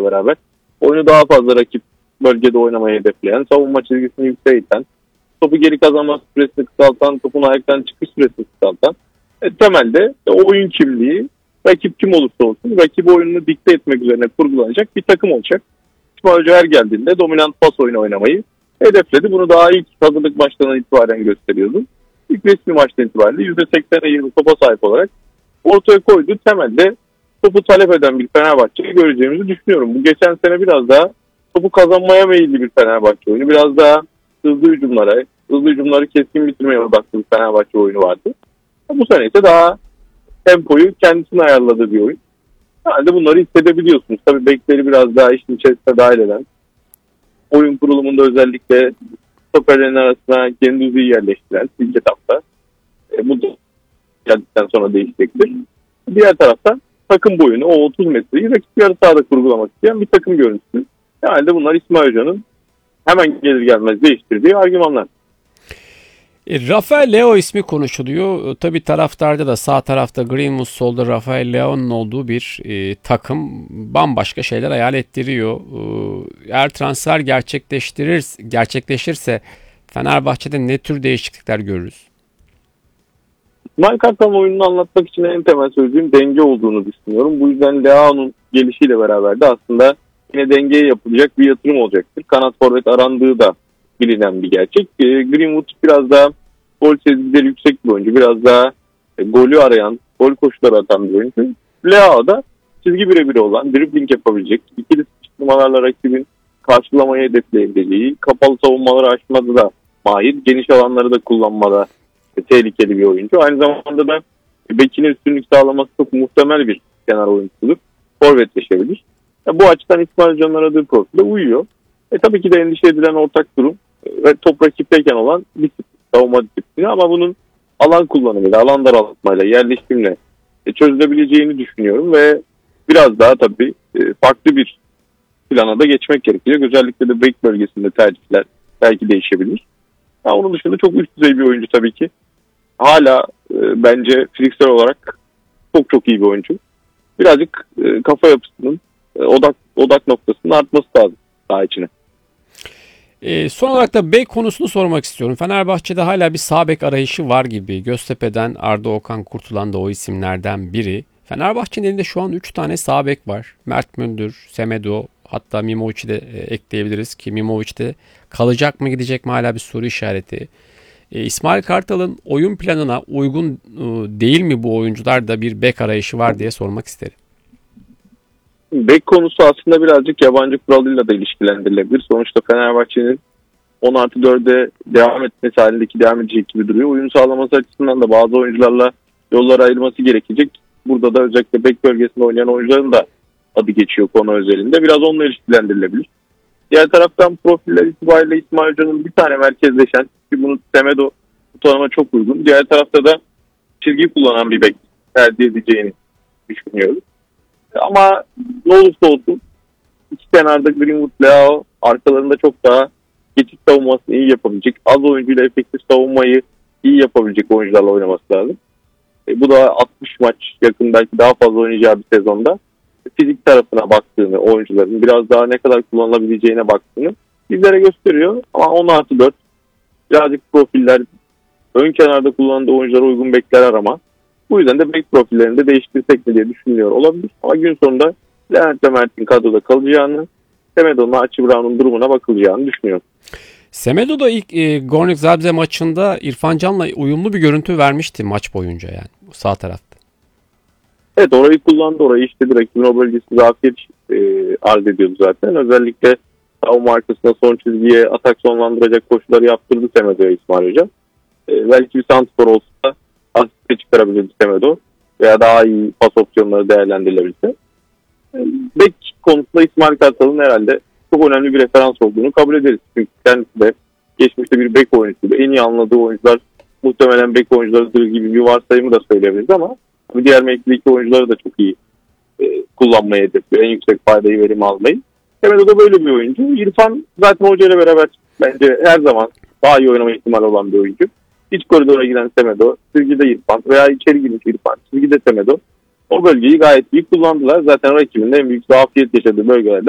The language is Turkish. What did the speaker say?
değişikliklerle beraber oyunu daha fazla rakip bölgede oynamayı hedefleyen, savunma çizgisini yükseğe iten, topu geri kazanma süresini kısaltan, topun ayaktan çıkış süresini kısaltan, temelde oyun kimliği, rakip kim olursa olsun rakibi oyununu dikte etmek üzerine kurgulanacak bir takım olacak. İsmail Hoca her geldiğinde dominant pas oyunu oynamayı hedefledi. Bunu daha ilk hazırlık maçlarından itibaren gösteriyordu. İlk resmi maçtan itibaren %80'e 20 topa sahip olarak ortaya koydu. Temelde topu talep eden bir Fenerbahçe'yi göreceğimizi düşünüyorum. Bu geçen sene biraz daha topu kazanmaya meyilli bir Fenerbahçe oyunu. Biraz daha hızlı hücumları keskin bitirmeye odaklı bir Fenerbahçe oyunu vardı. Bu sene ise daha tempoyu kendisine ayarladığı bir oyun. Yani de bunları hissedebiliyorsunuz. Tabii bekleri biraz daha işin içerisine dahil eden, oyun kurulumunda özellikle stoperlerin arasına Gendouzi'yi yerleştiren ilk etapta. Bu da geldikten sonra değişecektir. Diğer taraftan takım boyunu, o 30 metreyi rakip yarı sahada kurgulamak isteyen bir takım görüntüsü. Yani de bunlar İsmail Hoca'nın hemen gelir gelmez değiştirdiği argümanlar. Rafael Leao ismi konuşuluyor. Tabii taraftarda da sağ tarafta Greenwood, solda Rafael Leao'nun olduğu bir takım bambaşka şeyler hayal ettiriyor. Eğer transfer gerçekleşirse Fenerbahçe'de ne tür değişiklikler görürüz? İsmail Kartal'ın oyununu anlatmak için en temel söylediğim denge olduğunu düşünüyorum. Bu yüzden Leao'nun gelişiyle beraber de aslında yine dengeye yapılacak bir yatırım olacaktır. Kanat forvet arandığı da bilinen bir gerçek. Greenwood biraz daha gol sezgileri yüksek bir oyuncu. Biraz daha golü arayan, gol koşuları atan bir oyuncu. Leao da çizgi birebiri olan, dribbling yapabilecek, ikili sıçramalarla rakibin karşılamayı hedefleyebileceği, kapalı savunmaları aşmada da mahir, geniş alanları da kullanmada tehlikeli bir oyuncu. Aynı zamanda da bekine üstünlük sağlaması çok muhtemel bir kenar oyuncusudur. Forvetleşebilir. Bu açıdan İsmail Hoca'nın aradığı profile uyuyor. Tabii ki de endişe edilen ortak durum ve top rakipteyken olan disiplin, savunma disiplini, ama bunun alan kullanımıyla, alan daraltmayla, yerleşimle çözülebileceğini düşünüyorum ve biraz daha tabii farklı bir plana da geçmek gerekecek. Özellikle de bek bölgesinde tercihler belki değişebilir. Onun dışında çok üst düzey bir oyuncu tabii ki. Hala bence fiziksel olarak çok çok iyi bir oyuncu. Birazcık kafa yapısının, odak noktasının artması lazım saha içine. Son olarak da bek konusunu sormak istiyorum. Fenerbahçe'de hala bir sağ bek arayışı var gibi. Göztepe'den Arda Okan Kurtulan da o isimlerden biri. Fenerbahçe'nin elinde şu an 3 tane sağ bek var. Mert Müldür, Semedo, hatta Mimovic'i de ekleyebiliriz ki Mimovic de kalacak mı gidecek mi hala bir soru işareti. İsmail Kartal'ın oyun planına uygun değil mi bu oyuncular da bir bek arayışı var diye sormak isterim. Bek konusu aslında birazcık yabancı kuralıyla da ilişkilendirilebilir. Sonuçta Fenerbahçe'nin 10+4'e devam etmesi halindeki devam edecek gibi duruyor. Oyun sağlaması açısından da bazı oyuncularla yolları ayırması gerekecek. Burada da özellikle bek bölgesinde oynayan oyuncuların da adı geçiyor konu özelinde. Biraz onunla ilişkilendirilebilir. Diğer taraftan profiller itibariyle İsmail Hoca'nın bir tane merkezleşen, ki bunu Semedo bu tanıma çok uygun. Diğer tarafta da çizgi kullanan bir bek tercih edeceğini düşünüyoruz. Ama ne olursa olsun iki kenarda Greenwood, Leao, arkalarında çok daha geçiş savunmasını iyi yapabilecek, az oyuncuyla efektif savunmayı iyi yapabilecek oyuncularla oynaması lazım. Bu da 60 maç yakın, belki daha fazla oynayacağı bir sezonda fizik tarafına baktığını, oyuncuların biraz daha ne kadar kullanılabileceğine baktığını bizlere gösteriyor. Ama 10+4 birazcık profiller, ön kenarda kullandığı oyunculara uygun bekler arama. Bu yüzden de bek profillerini de değiştirsek mi diye düşünülüyor olabilir. Ama gün sonunda Levent ve Mert'in kadroda kalacağını, Semedo'nun, Archie Brown'un durumuna bakılacağını düşünüyorum. Semedo da ilk Gornik Zabrze maçında İrfan Can'la uyumlu bir görüntü vermişti maç boyunca, yani sağ tarafta. Evet, orayı kullandı, orayı işledi. Rakibin o bölgesi zafiyet arz ediyordu zaten. Özellikle savunma arkasında son çizgiye atak sonlandıracak koşuları yaptırdı Semedo'ya İsmail Hoca. Belki bir santrfor olsa asiste çıkarabilirdi Semedo veya daha iyi pas opsiyonları değerlendirilebilse. Bek konusunda İsmail Kartal'ın herhalde çok önemli bir referans olduğunu kabul ederiz. Çünkü kendisi de geçmişte bir bek oyuncusuydu. En iyi anladığı oyuncular muhtemelen bek oyuncularıdır gibi bir varsayımı da söyleyebiliriz, ama diğer mevkideki oyuncuları da çok iyi kullanmayı hedefliyor. En yüksek faydayı, verimi almayı. Semedo da böyle bir oyuncu. İrfan zaten Hoca ile beraber bence her zaman daha iyi oynama ihtimali olan bir oyuncu. İç koridora giren Semedo, çizgide İrfan veya içeri girmiş İrfan, çizgide Semedo. O bölgeyi gayet iyi kullandılar. Zaten rakibin en büyük zafiyet yaşadığı bölgelerden